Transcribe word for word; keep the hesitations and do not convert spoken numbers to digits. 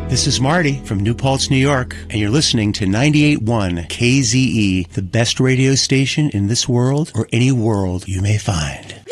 This is Marty from New Paltz, New York, and you're listening to ninety-eight point one K Z E, the best radio station in this world or any world you may find.